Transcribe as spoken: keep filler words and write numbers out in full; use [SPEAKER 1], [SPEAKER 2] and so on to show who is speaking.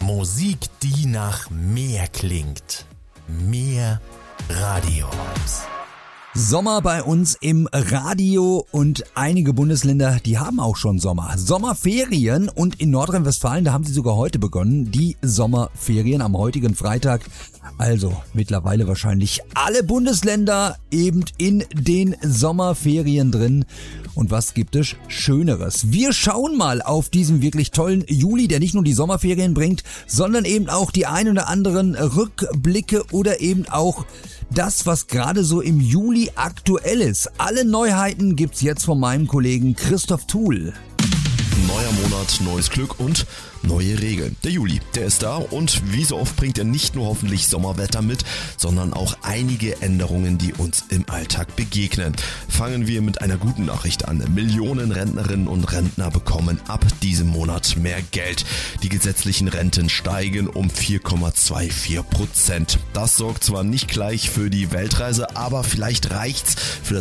[SPEAKER 1] Musik, die nach mehr klingt. Mehr Radio-Vibes.
[SPEAKER 2] Sommer bei uns im Radio und einige Bundesländer, die haben auch schon Sommer. Sommerferien und in Nordrhein-Westfalen, da haben sie sogar heute begonnen, die Sommerferien am heutigen Freitag. Also mittlerweile wahrscheinlich alle Bundesländer eben in den Sommerferien drin. Und was gibt es Schöneres? Wir schauen mal auf diesen wirklich tollen Juli, der nicht nur die Sommerferien bringt, sondern eben auch die ein oder anderen Rückblicke oder eben auch das, was gerade so im Juli aktuell ist. Alle Neuheiten gibt's jetzt von meinem Kollegen Christoph Thuhl.
[SPEAKER 3] Neuer Monat, neues Glück und neue Regeln. Der Juli, der ist da und wie so oft bringt er nicht nur hoffentlich Sommerwetter mit, sondern auch einige Änderungen, die uns im Alltag begegnen. Fangen wir mit einer guten Nachricht an. Millionen Rentnerinnen und Rentner bekommen ab diesem Monat mehr Geld. Die gesetzlichen Renten steigen um vier Komma vierundzwanzig Prozent. Das sorgt zwar nicht gleich für die Weltreise, aber vielleicht reicht's für